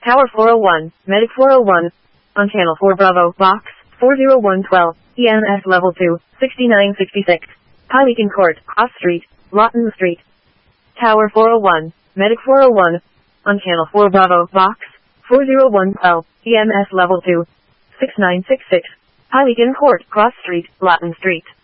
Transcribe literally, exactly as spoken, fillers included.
Tower four oh one, Medic four oh one. On Channel four Bravo, Box, four oh one twelve, E M S Level two, sixty-nine sixty-six. Pelican Court, Cross Street, Lawton Street. Tower four oh one, Medic four oh one. On Channel four Bravo, Box, four oh one twelve, E M S Level two, sixty-nine sixty-six. Pelican Court, Cross Street, Lawton Street.